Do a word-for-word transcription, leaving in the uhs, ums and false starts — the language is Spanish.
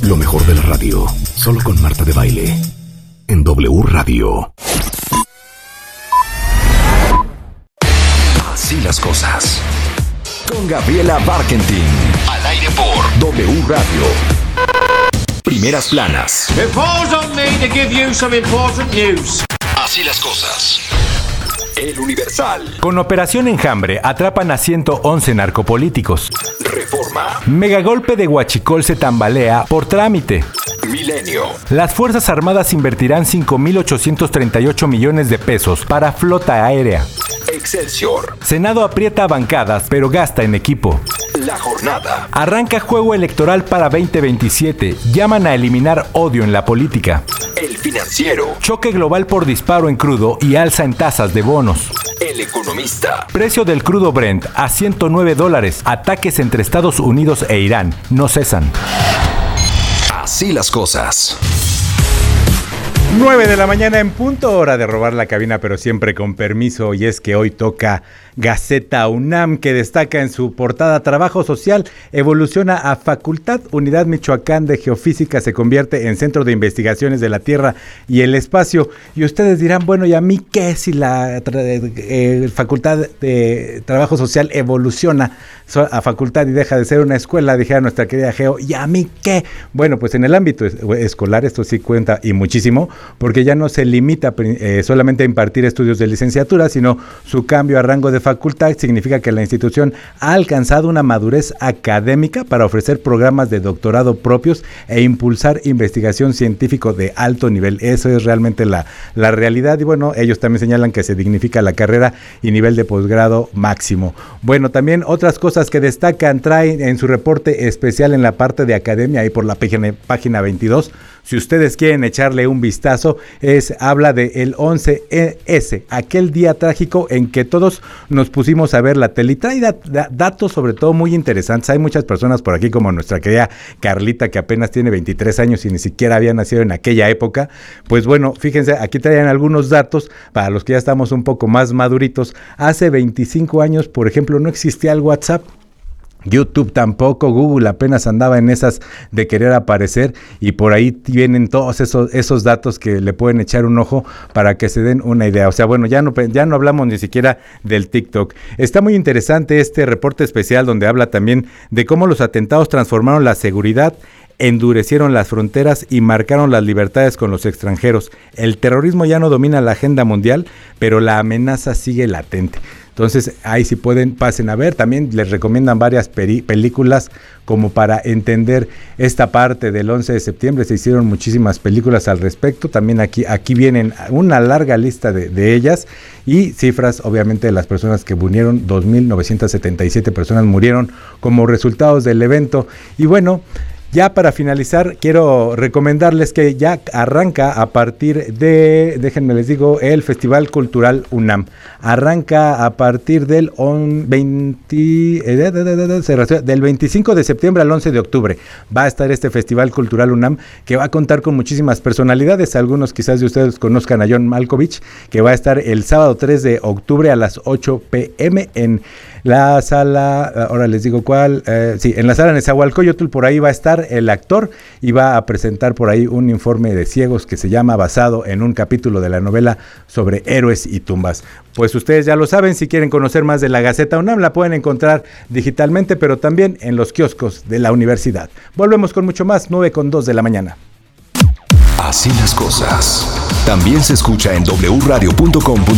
Lo mejor de la radio, solo con Marta de Baile, en W Radio. Así las cosas. Con Gabriela Barkentin. Al aire por W Radio. Primeras planas. It falls on me to give you some important news. Así las cosas. El Universal. Con Operación Enjambre atrapan a ciento once narcopolíticos. Reforma. Megagolpe de Huachicol se tambalea por trámite. Milenio. Las Fuerzas Armadas invertirán cinco mil ochocientos treinta y ocho millones de pesos para flota aérea. Excelsior. Senado aprieta a bancadas, pero gasta en equipo. La Jornada. Arranca juego electoral para veinte veintisiete. Llaman a eliminar odio en la política. El Financiero. Choque global por disparo en crudo y alza en tasas de bonos. El Economista. Precio del crudo Brent a ciento nueve dólares. Ataques entre Estados Unidos e Irán no cesan. Así las cosas. nueve de la mañana en punto, hora de robar la cabina, pero siempre con permiso, y es que hoy toca Gaceta UNAM, que destaca en su portada: Trabajo Social evoluciona a Facultad. Unidad Michoacán de Geofísica se convierte en Centro de Investigaciones de la Tierra y el Espacio. Y ustedes dirán, bueno, ¿y a mí qué si la eh, Facultad de Trabajo Social evoluciona a facultad y deja de ser una escuela? Dijera nuestra querida Geo, ¿y a mí qué? Bueno, pues en el ámbito escolar esto sí cuenta y muchísimo, porque ya no se limita eh, solamente a impartir estudios de licenciatura, sino su cambio a rango de facultad significa que la institución ha alcanzado una madurez académica para ofrecer programas de doctorado propios e impulsar investigación científica de alto nivel. Eso es realmente la, la realidad, y bueno, ellos también señalan que se dignifica la carrera y nivel de posgrado máximo. Bueno, también otras cosas que destacan traen en su reporte especial en la parte de academia, ahí por la página, página veintidós. Si ustedes quieren echarle un vistazo, es habla de el once ese, aquel día trágico en que todos nos pusimos a ver la tele, y trae da, da, datos sobre todo muy interesantes. Hay muchas personas por aquí, como nuestra querida Carlita, que apenas tiene veintitrés años y ni siquiera había nacido en aquella época. Pues bueno, fíjense, aquí traen algunos datos para los que ya estamos un poco más maduritos. Hace veinticinco años, por ejemplo, no existía el WhatsApp. YouTube tampoco, Google apenas andaba en esas de querer aparecer, y por ahí vienen todos esos, esos datos que le pueden echar un ojo para que se den una idea. O sea, bueno, ya no, ya no hablamos ni siquiera del TikTok. Está muy interesante este reporte especial donde habla también de cómo los atentados transformaron la seguridad, endurecieron las fronteras y marcaron las libertades con los extranjeros. El terrorismo ya no domina la agenda mundial, pero la amenaza sigue latente. Entonces, ahí si pueden, pasen a ver. También les recomiendan varias peri- películas como para entender esta parte del once de septiembre. Se hicieron muchísimas películas al respecto. También aquí, aquí vienen una larga lista de, de ellas, y cifras, obviamente, de las personas que murieron. dos mil novecientas setenta y siete personas murieron como resultados del evento. Y bueno, ya para finalizar, quiero recomendarles que ya arranca a partir de, déjenme les digo, el Festival Cultural UNAM. Arranca a partir del veinte, eh, del veinticinco de septiembre al once de octubre. Va a estar este Festival Cultural UNAM, que va a contar con muchísimas personalidades. Algunos quizás de ustedes conozcan a John Malkovich, que va a estar el sábado tres de octubre a las ocho pm en la sala, ahora les digo cuál, eh, sí, en la sala Nezahualcóyotl. Por ahí va a estar el actor y va a presentar por ahí un informe de ciegos que se llama, basado en un capítulo de la novela sobre héroes y tumbas. Pues ustedes ya lo saben, si quieren conocer más de la Gaceta UNAM, la pueden encontrar digitalmente, pero también en los kioscos de la universidad. Volvemos con mucho más, nueve con dos de la mañana. Así las cosas. También se escucha en doble u radio punto com punto